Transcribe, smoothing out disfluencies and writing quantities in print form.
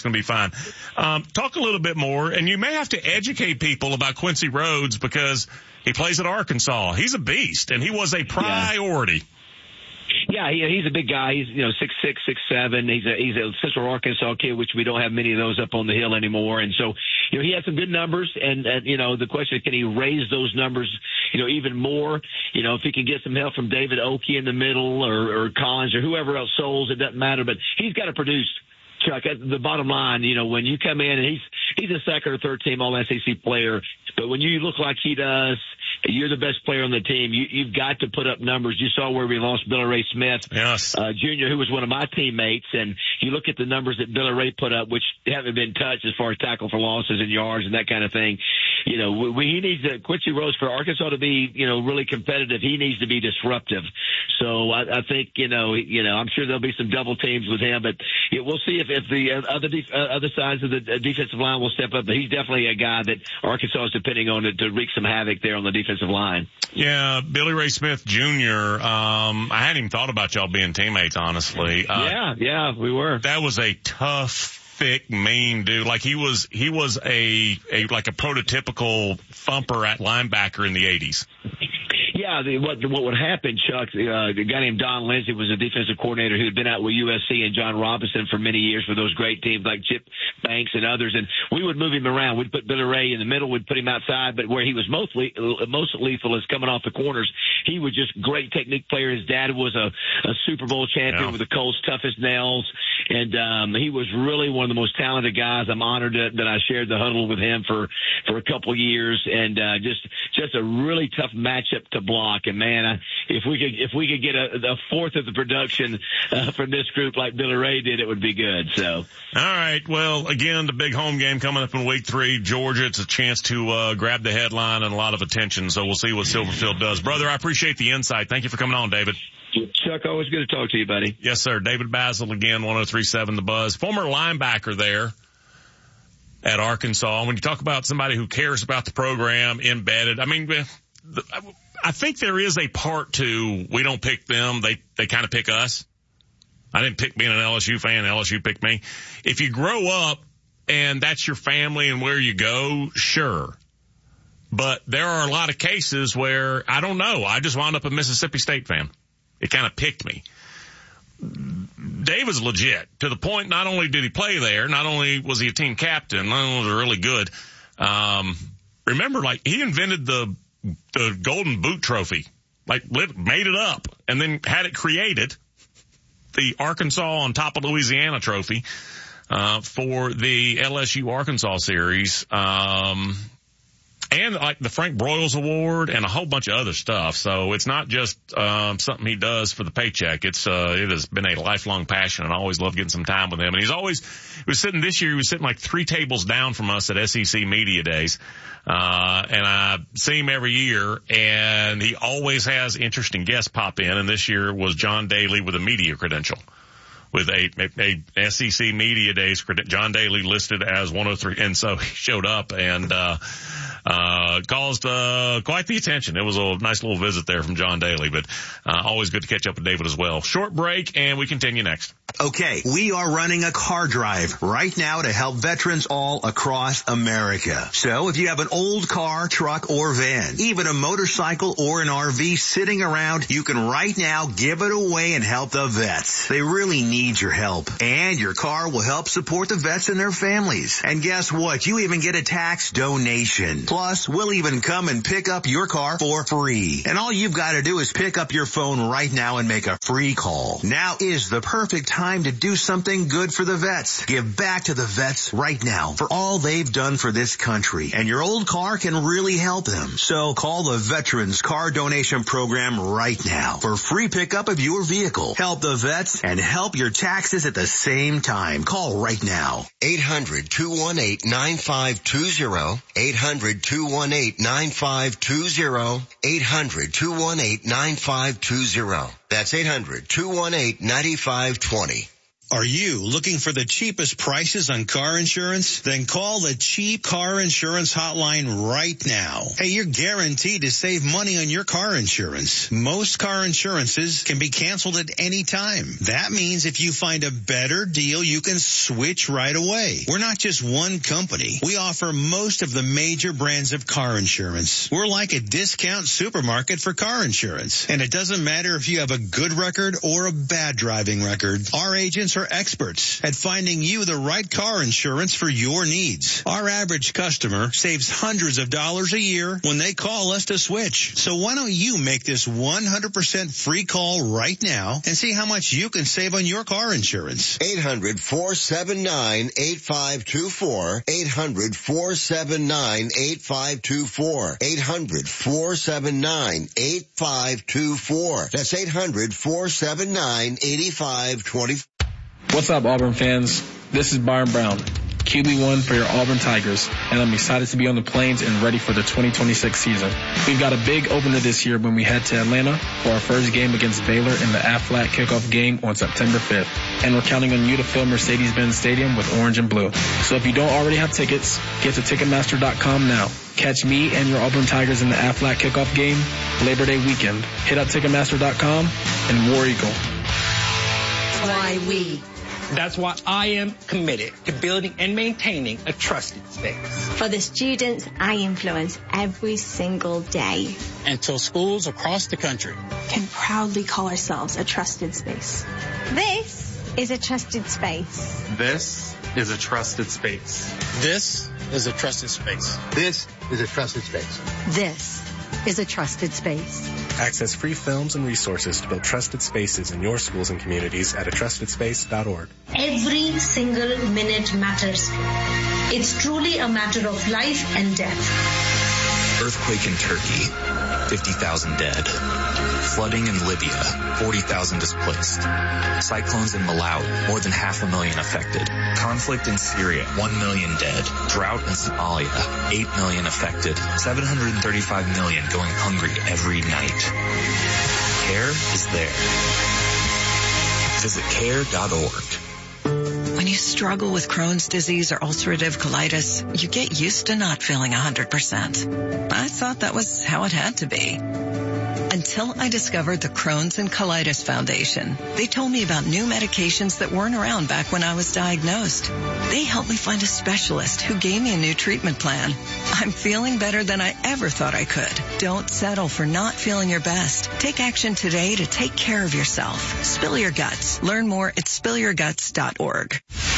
going to be fine. Talk a little bit more, and you may have to educate people about Quincy Rhodes because he plays at Arkansas. He's a beast, and he was a priority. Yeah, he's a big guy. He's 6'6", 6'7". He's a Central Arkansas kid, which we don't have many of those up on the hill anymore. And so, he had some good numbers. And the question is, can he raise those numbers, even more? If he can get some help from David Oki in the middle or Collins or whoever else, Souls, it doesn't matter. But he's got to produce. Chuck, the bottom line, when you come in and he's a second or third team All SEC player, but when you look like he does, you're the best player on the team. You've got to put up numbers. You saw where we lost Billy Ray Smith, Jr., who was one of my teammates, and you look at the numbers that Billy Ray put up, which haven't been touched as far as tackle for losses and yards and that kind of thing. He needs Quincy Rhodes for Arkansas to be, really competitive. He needs to be disruptive. So I think, I'm sure there'll be some double teams with him, but we'll see if the other sides of the defensive line will step up. But he's definitely a guy that Arkansas is depending on to wreak some havoc there on the defensive line. Yeah, Billy Ray Smith Jr. I hadn't even thought about y'all being teammates, honestly. Yeah, we were. That was a tough, thick, mean dude. Like he was a prototypical thumper at linebacker in the 80s. Yeah, what would happen, Chuck, the guy named Don Lindsay was a defensive coordinator who had been out with USC and John Robinson for many years for those great teams like Chip Banks and others. And we would move him around. We'd put Billy Ray in the middle. We'd put him outside. But where he was most lethal is coming off the corners. He was just a great technique player. His dad was a Super Bowl champion with the Colts' toughest nails. And he was really one of the most talented guys. I'm honored that I shared the huddle with him for a couple of years. And just a really tough matchup to block. And man, if we could get a fourth of the production from this group like Billy Ray did, it would be good. So, all right. Well, again, the big home game coming up in week 3, Georgia. It's a chance to grab the headline and a lot of attention. So we'll see what Silverfield does. Brother, I appreciate the insight. Thank you for coming on, David. Chuck, always good to talk to you, buddy. Yes, sir. David Basil again, 103.7 The Buzz, former linebacker there at Arkansas. When you talk about somebody who cares about the program, embedded, I mean, I think there is a part to we don't pick them, they kind of pick us. I didn't pick being an LSU fan, LSU picked me. If you grow up and that's your family and where you go, sure. But there are a lot of cases where, I don't know, I just wound up a Mississippi State fan. It kind of picked me. Dave is legit to the point not only did he play there, not only was he a team captain, was really good. Remember, he invented the Golden Boot Trophy, made it up and then had it created, the Arkansas on top of Louisiana trophy, for the LSU Arkansas series. And the Frank Broyles Award and a whole bunch of other stuff. So it's not just, something he does for the paycheck. It has been a lifelong passion, and I always love getting some time with him. And he was sitting 3 tables down from us at SEC Media Days. And I see him every year, and he always has interesting guests pop in. And this year was John Daly with a media credential. With a SEC Media Days, John Daly listed as 103, and so he showed up and caused quite the attention. It was a nice little visit there from John Daly, but always good to catch up with David as well. Short break, and we continue next. Okay, we are running a car drive right now to help veterans all across America. So if you have an old car, truck, or van, even a motorcycle or an RV sitting around, you can right now give it away and help the vets. They really need your help. And your car will help support the vets and their families. And guess what? You even get a tax donation. Plus, we'll even come and pick up your car for free. And all you've got to do is pick up your phone right now and make a free call. Now is the perfect time to do something good for the vets. Give back to the vets right now for all they've done for this country. And your old car can really help them. So call the Veterans Car Donation Program right now for free pickup of your vehicle. Help the vets and help your taxes at the same time. Call right now. 800-218-9520. 800-218-9520. 800-218-9520. That's 800-218-9520. Are you looking for the cheapest prices on car insurance? Then call the Cheap Car Insurance Hotline right now. Hey, you're guaranteed to save money on your car insurance. Most car insurances can be canceled at any time. That means if you find a better deal, you can switch right away. We're not just one company. We offer most of the major brands of car insurance. We're like a discount supermarket for car insurance. And it doesn't matter if you have a good record or a bad driving record. Our agents are experts at finding you the right car insurance for your needs. Our average customer saves hundreds of dollars a year when they call us to switch. So why don't you make this 100% free call right now and see how much you can save on your car insurance. 800-479-8524. 800-479-8524. 800-479-8524. That's 800-479-8524. What's up, Auburn fans? This is Byron Brown, QB1 for your Auburn Tigers, and I'm excited to be on the Plains and ready for the 2026 season. We've got a big opener this year when we head to Atlanta for our first game against Baylor in the Aflac kickoff game on September 5th. And we're counting on you to fill Mercedes-Benz Stadium with orange and blue. So if you don't already have tickets, get to Ticketmaster.com now. Catch me and your Auburn Tigers in the Aflac kickoff game Labor Day weekend. Hit up Ticketmaster.com and War Eagle. Why we? That's why I am committed to building and maintaining a trusted space. For the students I influence every single day. Until schools across the country can proudly call ourselves a trusted space. This is a trusted space. This is a trusted space. This is a trusted space. This is a trusted space. This is a trusted space. Access free films and resources to build trusted spaces in your schools and communities at atrustedspace.org. Every single minute matters. It's truly a matter of life and death. Earthquake in Turkey, 50,000 dead. Flooding in Libya, 40,000 displaced. Cyclones in Malawi, more than 500,000 affected. Conflict in Syria, 1 million dead. Drought in Somalia, 8 million affected. 735 million going hungry every night. CARE is there. Visit care.org. When you struggle with Crohn's disease or ulcerative colitis, you get used to not feeling 100%. I thought that was how it had to be. Until I discovered the Crohn's and Colitis Foundation. They told me about new medications that weren't around back when I was diagnosed. They helped me find a specialist who gave me a new treatment plan. I'm feeling better than I ever thought I could. Don't settle for not feeling your best. Take action today to take care of yourself. Spill your guts. Learn more at spillyourguts.org.